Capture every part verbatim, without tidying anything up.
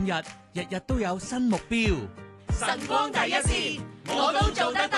日，日日都有新目標。 晨光第一線，我都做得到。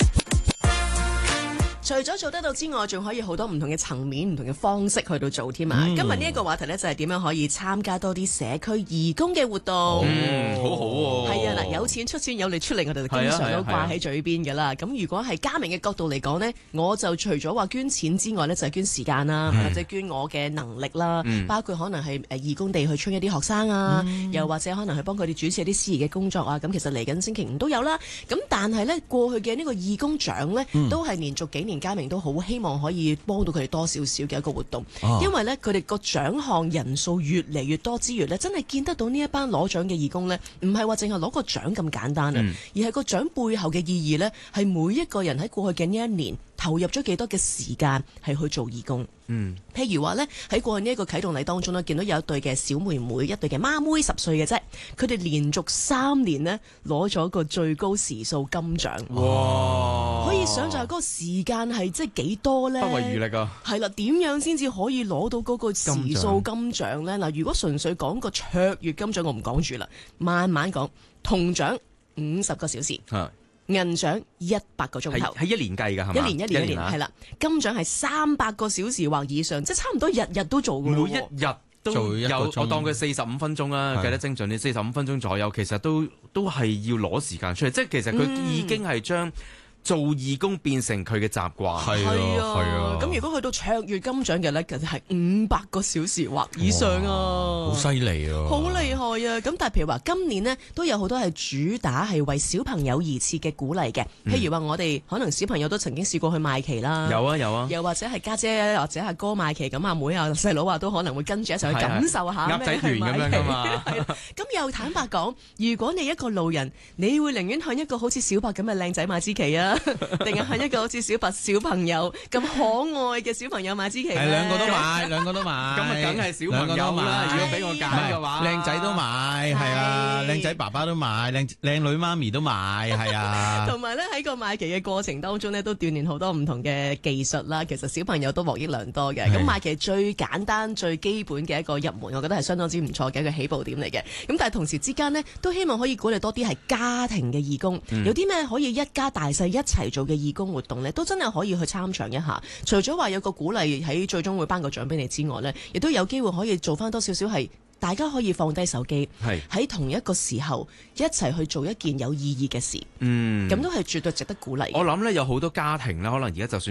除咗做得到之外，仲可以好多唔同嘅層面、唔同嘅方式去到做添啊！嗯、今日呢一個話題呢，就係點樣可以參加多啲社區義工嘅活動。 嗯，好好喎。 係啊，嗱，有錢出錢，有力出力，我哋就經常都掛喺嘴邊㗎啦。咁、啊啊啊、如果係家明嘅角度嚟講呢，我就除咗話捐錢之外呢，就係、是、捐時間啦，嗯、或者捐我嘅能力啦，嗯、包括可能係誒義工地去 train 一啲學生啊，嗯、又或者可能係幫佢哋主持一啲司儀嘅工作啊。咁其實嚟緊星期五都有啦。咁但係呢，過去嘅呢個義工獎呢，嗯、都係連續幾年家明都好希望可以幫到佢哋多少少嘅一個活動，啊、因為咧佢哋個獎項人數越嚟越多之餘咧，真係見得到呢一班攞獎嘅義工咧，唔係話淨係攞個獎咁簡單啊，嗯、而係個獎背後嘅意義咧，係每一個人喺過去嘅呢一年投入咗幾多嘅時間係去做義工。嗯，譬如話咧喺過去呢一個啟動禮當中咧，見到有一對嘅小妹妹，一對嘅孖妹十歲嘅啫，佢哋連續三年呢攞咗個最高時數金獎。哇！可以想象嗰個時間係即係幾多咧？ 不遺餘力啊！ 係啦，點樣先至可以攞到嗰個時數金獎咧？嗱，如果純粹講個卓越金獎，我唔講住啦，慢慢講。銅獎五十個小時。銀獎一百個鐘頭， 係一年計㗎，係嘛？ 一年一年一年係啦。金獎係三百個小時或以上，即係差唔多日日都做㗎。 每一日都有，我當佢四十五分鐘啦，計得精準啲，四十五分鐘左右，其實都都係要攞時間出嚟。即係其實佢已經係將做義工變成佢嘅習慣。 係啊，係啊。咁如果去到卓越金獎嘅咧，其實係五百個小時或以上啊， 好犀利啊， 好厲害啊！咁但係譬如話今年呢，都有好多係主打係為小朋友而設嘅鼓勵嘅，譬如話我哋可能小朋友都曾經試過去賣旗啦， 有啊有啊， 又或者係家姐或者係哥賣旗，咁阿妹啊細佬啊都可能會跟住一齊去感受下鴨仔團咁樣噶嘛。 咁又坦白講，如果你一個路人，你會寧願向一個好似小白咁嘅靚仔買支旗啊，定係向一個好似小白小朋友咁可愛嘅小朋友買支旗？ 係兩個都買，兩個都買。 咁啊，梗係小朋友啦。如果俾我揀嘅話， 靚仔都買，係啊，靚仔爸爸都買，靚靚女媽咪都買，係啊。 同埋咧喺個賣旗嘅過程當中咧，都鍛鍊好多唔同嘅技術啦。其實小朋友都獲益良多嘅。咁賣旗最簡單、最基本嘅一個入門，我覺得係相當之唔錯嘅一個起步點嚟嘅。咁但係同時之間呢，都希望可以鼓勵多啲係家庭嘅義工，嗯、有啲咩可以一家大細一齊做嘅義工活動呢，都真係可以去參詳一下。除咗話有個鼓勵喺最終會頒個獎俾你之外呢，亦都有機會可以做翻多少少係大家可以放低手機，喺同一個時候一齊去做一件有意義嘅事。嗯，咁都係絕對值得鼓勵。 我諗呢，有好多家庭呢，可能而家就算